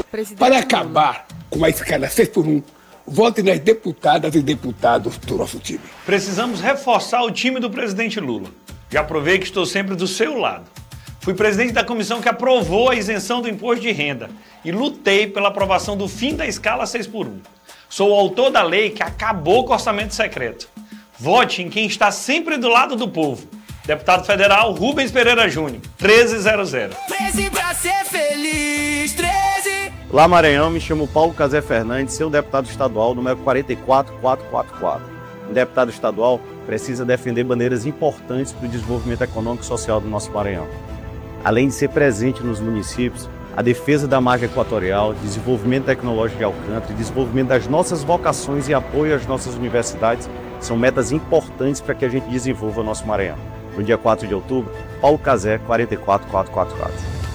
Para acabar com a escala 6x1, vote nas deputadas e deputados do nosso time. Precisamos reforçar o time do presidente Lula. Já provei que estou sempre do seu lado. Fui presidente da comissão que aprovou a isenção do imposto de renda e lutei pela aprovação do fim da escala 6x1. Sou o autor da lei que acabou com o orçamento secreto. Vote em quem está sempre do lado do povo. Deputado Federal Rubens Pereira Júnior, 1300. 13 pra ser feliz, 13. Olá, Maranhão, me chamo Paulo Cazé Fernandes, seu deputado estadual, número 44444. Um deputado estadual precisa defender bandeiras importantes para o desenvolvimento econômico e social do nosso Maranhão. Além de ser presente nos municípios, a defesa da margem equatorial, desenvolvimento tecnológico de Alcântara e desenvolvimento das nossas vocações e apoio às nossas universidades são metas importantes para que a gente desenvolva o nosso Maranhão. No dia 4 de outubro, Paulo Cazé, 44444.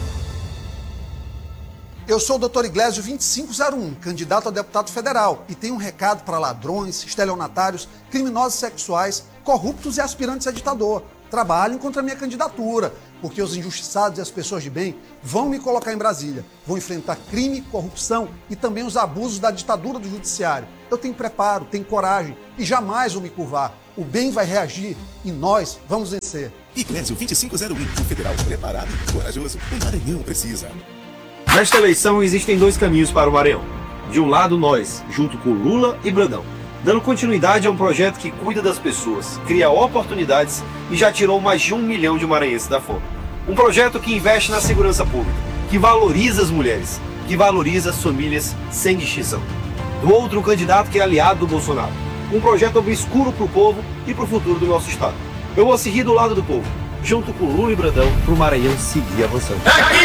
Eu sou o Dr. Iglesio 2501, candidato a deputado federal, e tenho um recado para ladrões, estelionatários, criminosos sexuais, corruptos e aspirantes a ditador. Trabalhem contra a minha candidatura, porque os injustiçados e as pessoas de bem vão me colocar em Brasília, vão enfrentar crime, corrupção e também os abusos da ditadura do judiciário. Eu tenho preparo, tenho coragem e jamais vou me curvar. O bem vai reagir e nós vamos vencer. Iglesio 2501, um federal preparado e corajoso. O Maranhão precisa. Nesta eleição existem dois caminhos para o Maranhão. De um lado, nós, junto com Lula e Brandão, dando continuidade a um projeto que cuida das pessoas, cria oportunidades e já tirou mais de 1 milhão de maranhenses da fome. Um projeto que investe na segurança pública, que valoriza as mulheres, que valoriza as famílias sem distinção. Do outro, um candidato que é aliado do Bolsonaro. Um projeto obscuro para o povo e para o futuro do nosso estado. Eu vou seguir do lado do povo, junto com Lula e Brandão, para o Maranhão seguir avançando.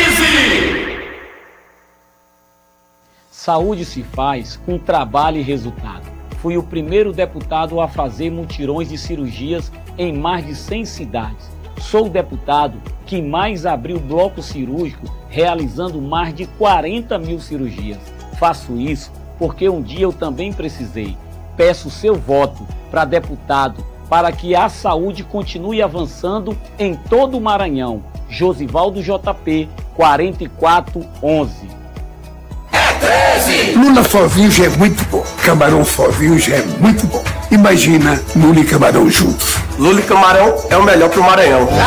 Saúde se faz com trabalho e resultado. Fui o primeiro deputado a fazer mutirões de cirurgias em mais de 100 cidades. Sou o deputado que mais abriu bloco cirúrgico, realizando mais de 40 mil cirurgias. Faço isso porque um dia eu também precisei. Peço seu voto para deputado para que a saúde continue avançando em todo o Maranhão. Josivaldo JP, 4411. Lula sozinho já é muito bom. Camarão sozinho já é muito bom. Imagina Lula e Camarão juntos. Lula e Camarão é o melhor pro Maranhão.